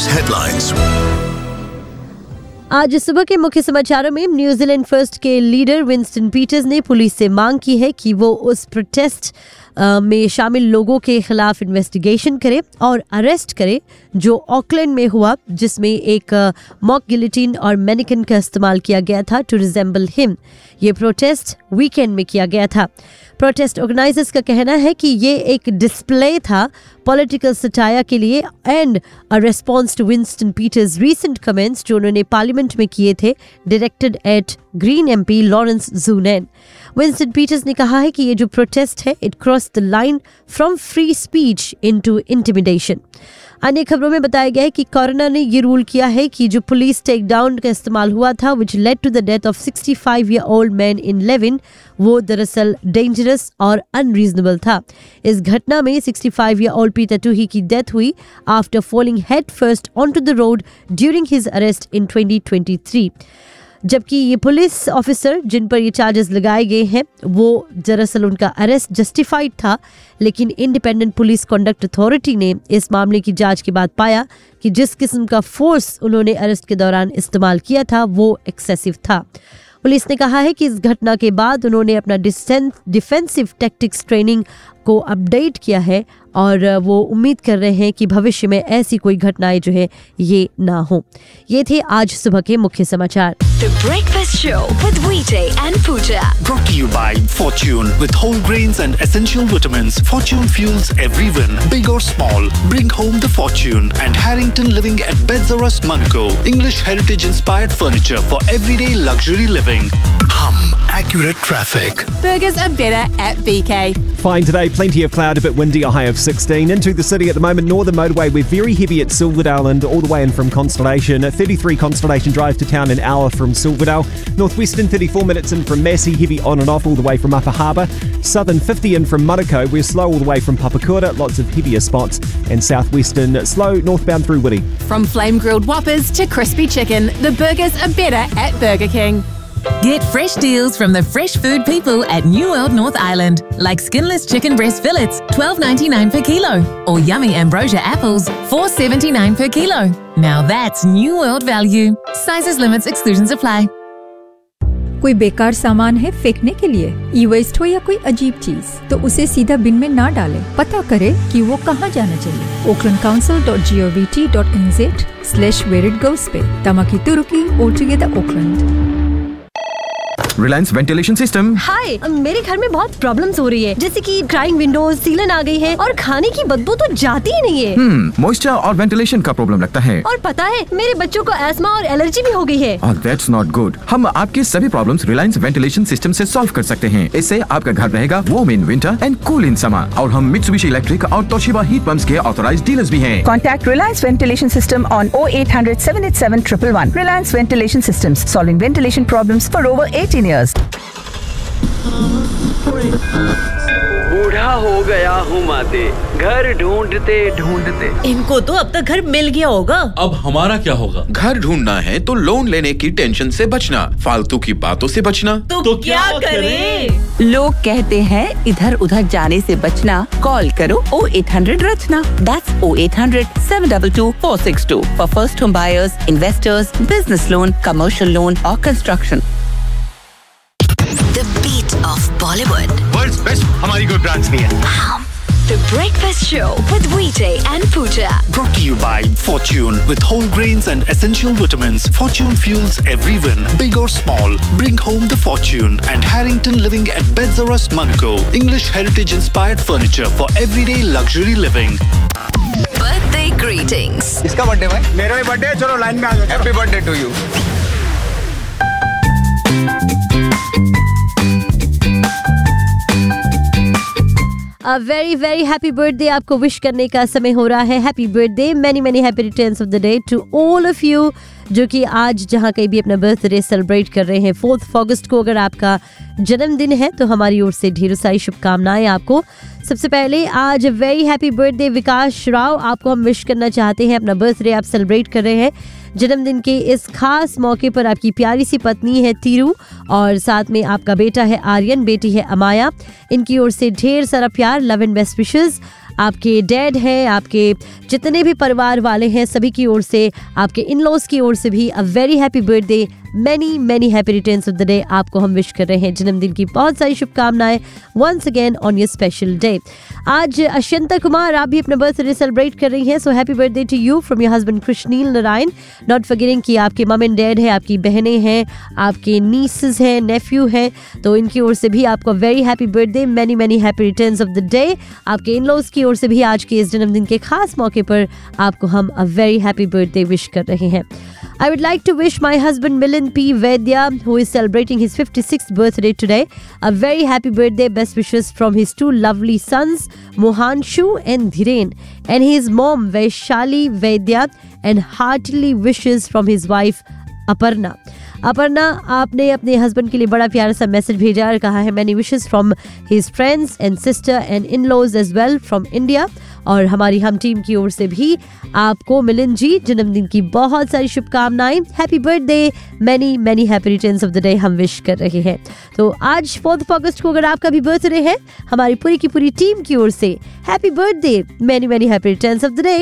headlines. आज सुबह के मुख्य समाचारों में न्यूजीलैंड फर्स्ट के लीडर विंस्टन पीटर्स ने पुलिस से मांग की है कि वो उस प्रोटेस्ट में शामिल लोगों के खिलाफ इन्वेस्टिगेशन करे और अरेस्ट करे जो ऑकलैंड में हुआ, जिसमें एक मॉक गिलोटिन और मैनिकन का इस्तेमाल किया गया था टू रिजेंबल हिम। ये प्रोटेस्ट वीकेंड में किया गया था। प्रोटेस्ट ऑर्गेनाइजर्स का कहना है कि ये एक डिस्प्ले था पॉलिटिकल सटायर के लिए and a response to Winston Peters recent comments जो उन्होंने पार्लियामेंट में किए थे, directed eight green MP Lawrence जूनैन। Winston Peters ने कहा है कि ये जो प्रोटेस्ट है it cross the line from free speech into intimidation. अन्य खबरों में बताया गया है कि कोरोनर ने ये रूल किया है कि जो पुलिस टेक डाउन का इस्तेमाल हुआ था विच led to the death of 65-year-old man in Lewin, वो दरअसल डेंजरस और अनरीजनेबल था। इस घटना में 65-year-old पीटर टूही की डेथ हुई after falling head first onto the road during his arrest इन 2023। जबकि ये पुलिस ऑफिसर जिन पर ये चार्जेस लगाए गए हैं वो दरअसल उनका अरेस्ट जस्टिफाइड था, लेकिन इंडिपेंडेंट पुलिस कंडक्ट अथॉरिटी ने इस मामले की जांच के बाद पाया कि जिस किस्म का फोर्स उन्होंने अरेस्ट के दौरान इस्तेमाल किया था वो एक्सेसिव था। पुलिस ने कहा है कि इस घटना के बाद उन्होंने अपना डिफेंसिव टैक्टिक्स ट्रेनिंग को अपडेट किया है और वो उम्मीद कर रहे हैं कि भविष्य में ऐसी कोई घटनाएं जो है ये ना हो। ये थे आज सुबह के मुख्य समाचार। The Breakfast Show with VJ and Pooja. Brought to you by Fortune. With whole grains and essential vitamins, Fortune fuels every win, big or small. Bring home the fortune. And Harrington Living at Bedzarus, Monaco. English heritage-inspired furniture for everyday luxury living. Accurate traffic. Burgers are better at BK. Fine today, plenty of cloud, a bit windy, a high of 16. Into the city at the moment, northern motorway, we're very heavy at Silverdale and all the way in from Constellation. 33 Constellation Drive to town, an hour from Silverdale. Northwestern, 34 minutes in from Massey, heavy on and off all the way from Upper Harbour. Southern, 50 in from Monaco, we're slow all the way from Papakura, lots of heavier spots. And southwestern, slow northbound through Whitty. From flame grilled Whoppers to crispy chicken, the burgers are better at Burger King. Get fresh deals from the fresh food people at New World North Island, like skinless chicken breast fillets, $12.99 per kilo, or yummy ambrosia apples, $4.79 per kilo. Now that's New World value. Sizes, limits, exclusions apply. कोई बेकार सामान है फेंकने के लिए, ई waste हो या कोई अजीब चीज, तो उसे सीधा बिन में ना डालें। पता करें कि वो कहाँ जाना चाहिए। oaklandcouncil.gov.nz/where it goes पे तमाकी तुर्की all together Auckland। Reliance ventilation system. हाय, मेरे घर में बहुत प्रॉब्लम्स हो रही है, जैसे कि क्राइंग विंडोज, सीलन आ गई है और खाने की बदबू तो जाती ही नहीं है। मॉइस्चर और वेंटिलेशन का प्रॉब्लम लगता है। और पता है मेरे बच्चों को एस्मा और एलर्जी भी हो गई है। That's not good। हम आपके सभी प्रॉब्लम्स रिलायंस वेंटिलेशन सिस्टम से सॉल्व कर सकते हैं। इससे आपका घर रहेगा warm in winter and cool in summer. और हम मित्सुबिशी इलेक्ट्रिक और तोशिबा हीट पंप्स के ऑथराइज्ड डीलर्स भी हैं। Contact Reliance Ventilation System on 0800 787 111. Reliance Ventilation Systems, solving ventilation problems for over 18 years. बूढ़ा हो गया हूँ माते, घर ढूंढते ढूंढते। इनको तो अब तक घर मिल गया होगा। अब हमारा क्या होगा? घर ढूंढना है तो लोन लेने की टेंशन से बचना, फालतू की बातों से बचना। तो क्या करें? लोग कहते हैं इधर उधर जाने से बचना, कॉल करो 0800 रचना। That's 0800 722 462 for first home buyers, investors, business loan, commercial loan or construction. The beat of Bollywood. World's best हमारी कोई ब्रांच नहीं है। The Breakfast Show with VJ and Pooja. Brought to you by Fortune. With whole grains and essential vitamins, Fortune fuels every win, big or small. Bring home the fortune. And Harrington Living at Bedzarus, Monaco. English heritage-inspired furniture for everyday luxury living. Birthday greetings. इसका birthday भाई? मेरा भी birthday है, चलो line में आ जाओ। Happy birthday to you. Very very happy birthday आपको wish करने का समय हो रहा है। Happy birthday, many many happy returns of the day to all of you जो कि आज जहाँ कहीं भी अपना बर्थडे सेलिब्रेट कर रहे हैं। 4 अगस्त को अगर आपका जन्मदिन है तो हमारी ओर से ढेरों सारी शुभकामनाएं आपको। सबसे पहले आज वेरी हैप्पी बर्थडे विकास राव, आपको हम विश करना चाहते हैं। अपना बर्थडे आप सेलिब्रेट कर रहे हैं, जन्मदिन के इस खास मौके पर आपकी प्यारी सी पत्नी है तीरू और साथ में आपका बेटा है आर्यन, बेटी है अमाया। इनकी ओर से ढेर सारा प्यार, लव एंड बेस्ट विशेस। आपके डैड हैं, आपके जितने भी परिवार वाले हैं सभी की ओर से, आपके इन लॉज की ओर से भी a very happy birthday, many happy returns of the day आपको हम विश कर रहे हैं। जन्मदिन की बहुत सारी शुभकामनाएं once again on your special day. आज अश्यंता कुमार आप भी अपना बर्थडे सेलिब्रेट कर रही हैं, so happy birthday to you from your husband Krishneel Narayan. Not forgetting कि आपके मम एंड डैड है, आपकी बहनें हैं, आपके नीसेस हैं, नेफ्यू हैं, तो इनकी ओर से भी आपको very happy birthday, many happy returns of the day. आपके इन लॉज की ओर से भी आज के इस जन्मदिन के खास मौके पर आपको हम a very happy birthday wish कर रहे हैं। I would like to wish my husband Milind P. Vaidya, who is celebrating his 56th birthday today, a very happy birthday. Best wishes from his two lovely sons, Mohanshu and Dhiren, and his mom Vaishali Vaidya, and heartily wishes from his wife Aparna. Aparna, आपने अपने husband के लिए बड़ा प्यारा सा message भेजा और कहा है many wishes from his friends and sister and in laws as well from India. और हमारी हम टीम की ओर से भी आपको मिलिंद जी जन्मदिन की बहुत सारी शुभकामनाएं, happy birthday, many happy returns of the day हम विश कर रहे हैं। तो आज 4 अगस्त को अगर आपका भी बर्थडे है, हमारी पूरी की पूरी टीम की ओर से happy birthday, many happy returns of the day.